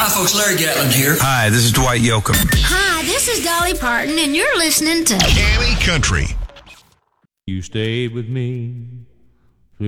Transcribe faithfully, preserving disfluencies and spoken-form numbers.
Hi, folks. Larry Gatlin here. Hi, this is Dwight Yoakam. Hi, this is Dolly Parton, and you're listening to Cammy Country. You stayed with me